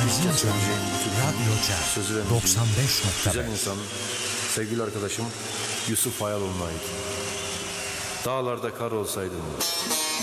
Erzincan Radyoca sözü vermişim. 95.5. Güzel insan, sevgili arkadaşım Yusuf Hayaloğlu'na ait. Dağlarda kar olsaydım,